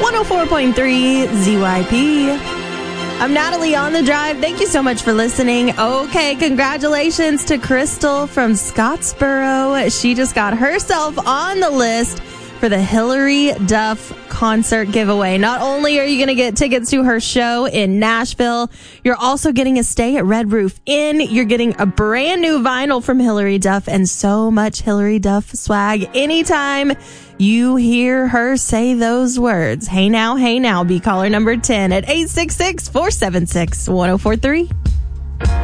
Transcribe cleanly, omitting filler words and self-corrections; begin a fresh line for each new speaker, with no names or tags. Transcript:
104.3 ZYP. I'm Natalie on the drive. Thank you so much for listening. Okay, congratulations to Crystal from Scottsboro. She just got herself on the list for the Hilary Duff concert giveaway. Not only are you going to get tickets to her show in Nashville, you're also getting a stay at Red Roof Inn. You're getting a brand new vinyl from Hilary Duff and so much Hilary Duff swag anytime you hear her say those words. Hey now, be caller number 10 at 866-476-1043.